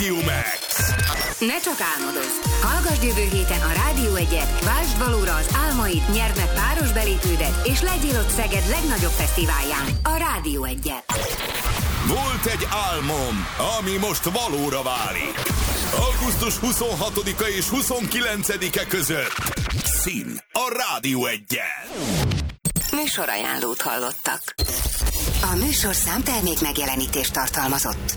Radio Max. Ne csak álmodozz! Hallgasd jövő héten a Rádió 1-et, váltsd valóra az álmaid, nyerd meg páros belépődet, és legyél ott Szeged legnagyobb fesztiválján, a Rádió 1-et. Volt egy álmom, ami most valóra válik. Augusztus 26-a és 29-e között. Szín a Rádió 1-jel. Műsorajánlót hallottak. A műsorszám termék megjelenítést tartalmazott.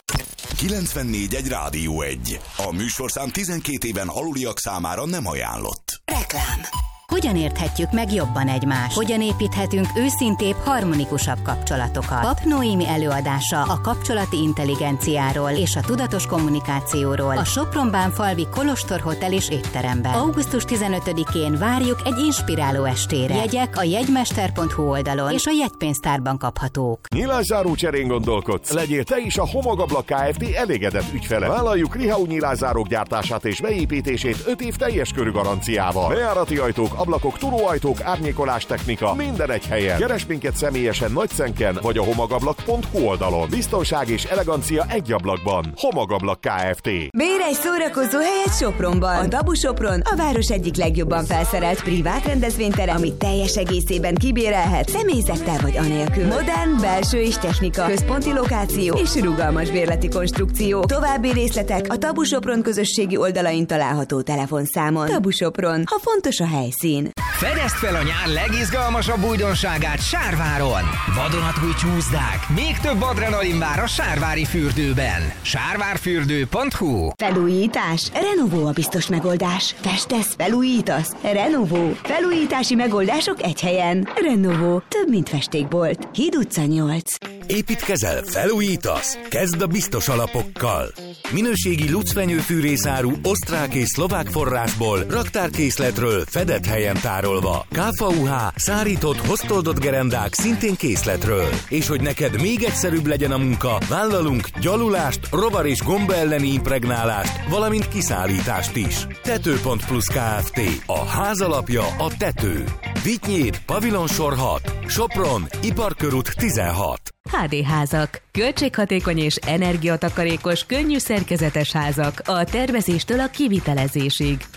94.1 Rádió 1. A műsorszám 12 éven aluliak számára nem ajánlott. Reklám. Hogyan érthetjük meg jobban egymást? Hogyan építhetünk őszintébb, harmonikusabb kapcsolatokat? Pap Noémi előadása a kapcsolati intelligenciáról és a tudatos kommunikációról a Sopron-Bánfalvi Kolostor Hotel és étteremben. Augusztus 15-én várjuk egy inspiráló estére. Jegyek a jegymester.hu oldalon és a jegypénztárban kaphatók. Nyilászáró cserén gondolkodsz? Legyél te is a Homogablak Kft. Elégedett ügyfele. Vállaljuk Rihau nyilászárók gyártását és beépítését 5 év teljes körű garanciával. Bejárati ajtók, ablakok, turóajtók, árnyékolás technika, minden egy helyen. Keresd minket személyesen Nagyszenken vagy a homogablak.hu oldalon. Biztonság és elegancia egy ablakban. Homogablak Kft. Bérj egy szórakozó helyet Sopronban. A Dabu Sopron a város egyik legjobban felszerelt privát rendezvénytere, amit teljes egészében kibérelhet, személyzettel vagy anélkül. Modern, belső és technika, központi lokáció és rugalmas bérleti konstrukció. További részletek a Dabu Sopron közösségi oldalain található telefonszámon. Dabu Sopron, ha fontos a helyszín. Fedezd fel a nyár legizgalmasabb újdonságát Sárváron! Vadonatúj csúszdák, még több adrenalin vár a Sárvári fürdőben. Sárvárfürdő.hu. Felújítás? Renovó a biztos megoldás. Festesz, felújítasz? Renovó. Felújítási megoldások egy helyen. Renovó. Több, mint festékbolt. Híd utca 8. Építkezel, felújítasz? Kezd a biztos alapokkal. Minőségi lucfenyőfűrészáru osztrák és szlovák forrásból, raktárkészletről fedett helyen tárolva. KVUH, szárított, hoztoldott gerendák szintén készletről. És hogy neked még egyszerűbb legyen a munka, vállalunk gyalulást, rovar és gomba elleni impregnálást, valamint kiszállítást is. Tető.plus Kft. A ház alapja a tető. Vitynyéd, Pavilonsor 6, Sopron, Iparkörút 16. HD házak. Költséghatékony és energiatakarékos, könnyű szerkezetes házak a tervezéstől a kivitelezésig.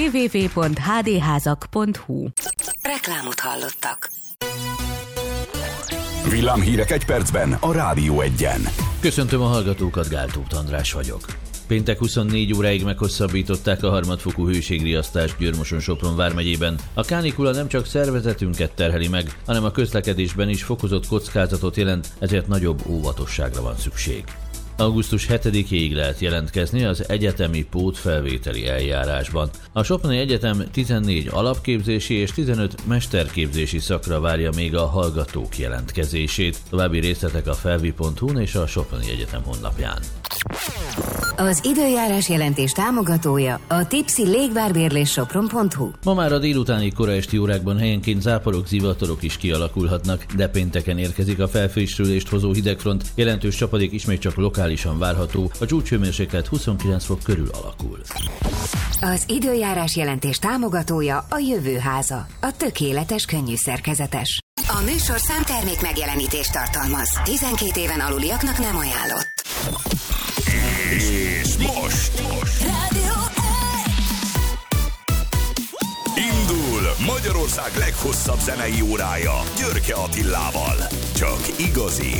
www.hdházak.hu. Reklámot hallottak. Villámhírek egy percben a Rádió 1-en. Köszöntöm a hallgatókat, Gáltóth András vagyok. Péntek 24 óráig meghosszabbították a harmadfokú hőségriasztást Győr-Moson-Sopron vármegyében. A kánikula nem csak szervezetünket terheli meg, hanem a közlekedésben is fokozott kockázatot jelent, ezért nagyobb óvatosságra van szükség. Augusztus 7-ig lehet jelentkezni az egyetemi pótfelvételi eljárásban. A Soproni Egyetem 14 alapképzési és 15 mesterképzési szakra várja még a hallgatók jelentkezését. További részletek a felvi.hu-n és a Soproni Egyetem honlapján. Az időjárás jelentés támogatója a Tipsy légvárbérlés Sopron.hu. Ma már a délutáni kora esti órákban helyenként záporok, zivatarok is kialakulhatnak, de pénteken érkezik a felfrissülést hozó hidegfront, jelentős csapadék ismét csak lokálisan várható, a csúcshőmérséklet 29 fok körül alakul. Az időjárás jelentés támogatója a Jövőháza, a tökéletes könnyű szerkezetes. A műsorszám termék megjelenítést tartalmaz. 12 éven aluliaknak nem ajánlott. És most indul Magyarország leghosszabb zenei órája Györke Attilával. Csak igazi